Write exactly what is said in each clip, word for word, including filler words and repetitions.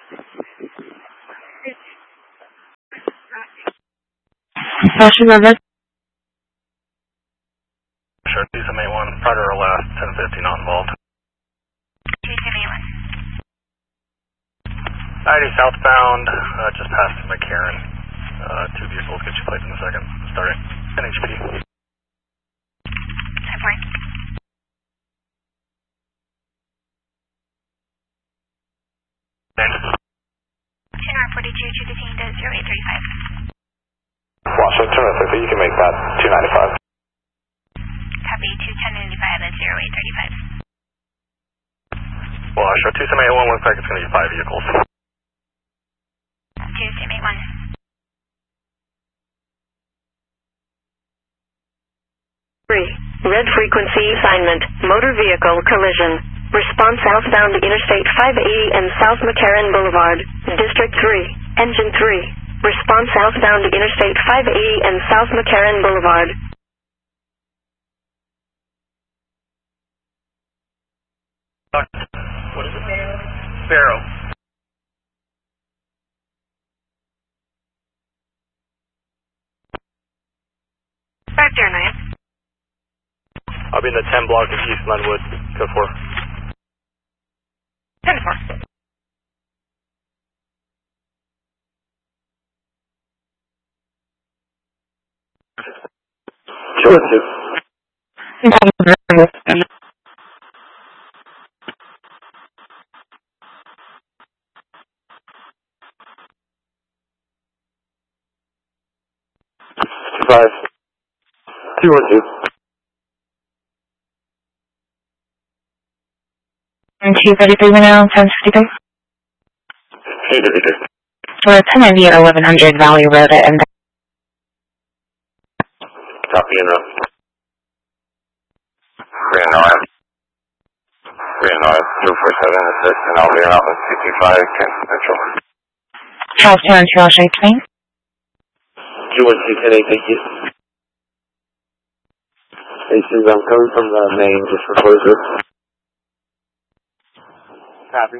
Fashion River. Sure, D S M eight one, prior to our last ten fifty, not involved. D S M eight one. ninety southbound, uh, just past McCarran. Uh, two vehicles, get you plates in a second. Starting N H P D. ten four. two forty-two, two fifteen to zero eight three five. Washington two fifty, you can make that two ninety-five. Copy, two ten ninety-five at zero eight three five. Well, I show two seven eight one, looks like it's going to be five vehicles. two seven eight one. three. Red frequency assignment, motor vehicle collision. Response southbound Interstate five eighty and South McCarran Boulevard, District three, Engine three. Response southbound Interstate five eighty and South McCarran Boulevard. What is it? Barrow. five zero nine. I'll be in the ten block of East Glenwood. Go for ten four. Sure. Five. Two one two. two thirty-three now, ten fifty-three. Two thirty-three. We're ten ninety at eleven hundred Valley Road at M. Copy and run. Grand North. Grand North, two four seven six, and I'll be around with two two five, ten Central. Charles two one two, I'll show you plane. two one two, ten eight, thank you. Hey, Susan, I'm coming from the main just for closure. Copy.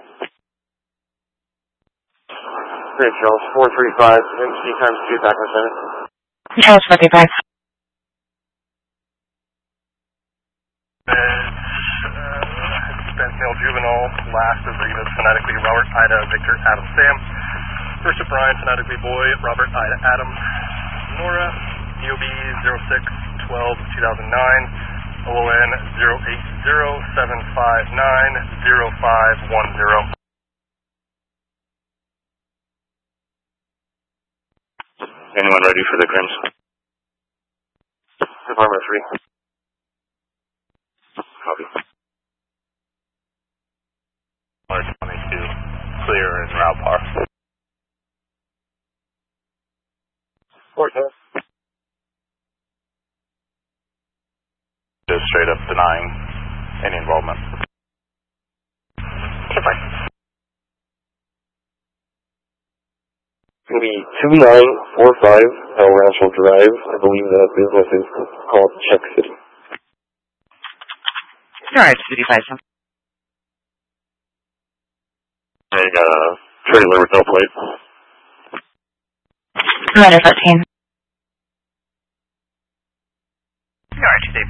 Great, Charles, four three five, M C times two, back on center. Charles four three five. Spencer Juvenile, last of Revis, phonetically Robert, Ida, Victor, Adam, Sam. First of Brian, phonetically Boy, Robert, Ida, Adam, Nora, D O B zero six twelve two thousand nine, O O N zero eight zero seven five nine zero five one zero. Anyone ready for the crims? Department three. Copy. twenty-two, clear and route par. Four ten. Just straight up denying any involvement. two four. It'll be two nine four five El Rancho Drive. I believe that business is called Check City. Alright, City five. I got a trailer with no plate. Commander fourteen. George, two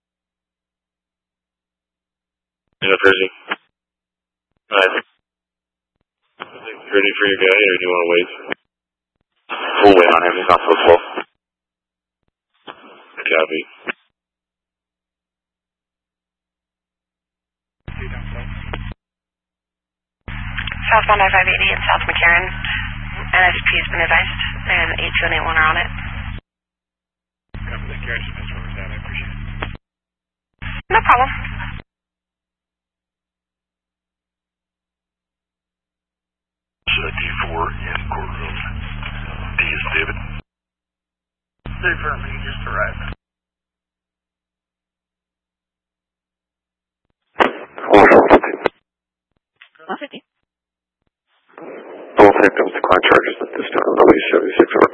New Jersey. Alright. Ready for your guy, or do you want to wait? We'll wait on him, he's not so slow. Copy. Southbound I five eighty and South McCarran. N S P has been advised, and eight two eight one are on it. Copy that carriage, Mister Oversat, I appreciate it. No problem. D four in courtroom. D is David. Stay firm, he just arrived. one fifty. Both victims decline charges at this time. Release seventy-six work.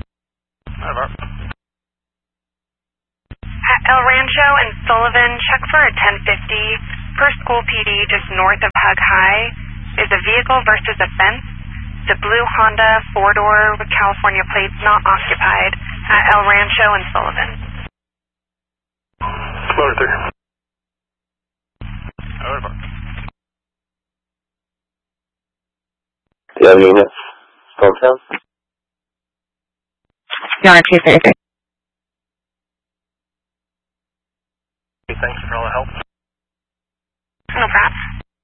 At El Rancho and Sullivan, check for a ten fifty per school P D just north of Hug High. Is a vehicle versus a fence. The blue Honda four-door with California plates not occupied at El Rancho and Sullivan. Motor three. Over. Do you have any units? Hometown? You're on two thirty-three. Thanks for all the help. No problem.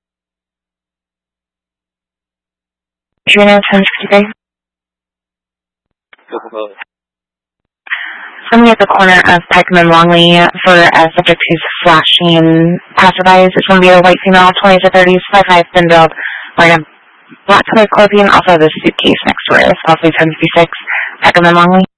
Juno ten sixty-three. Somebody at the corner of Peckham and Longley for a subject who's flashing passerbys. It's going to be a white female, twenties or thirties, five five, thin build, wearing a black colored clothing, also the suitcase next to her. It's also ten fifty-six, Peckham and Longley.